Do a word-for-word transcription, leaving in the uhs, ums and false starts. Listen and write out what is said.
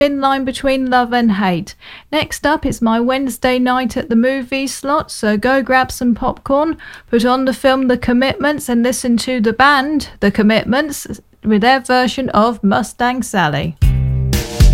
thin line between love and hate. Next up is my Wednesday night at the movies slot, so go grab some popcorn, put on the film The Commitments, and listen to the band The Commitments with their version of Mustang Sally.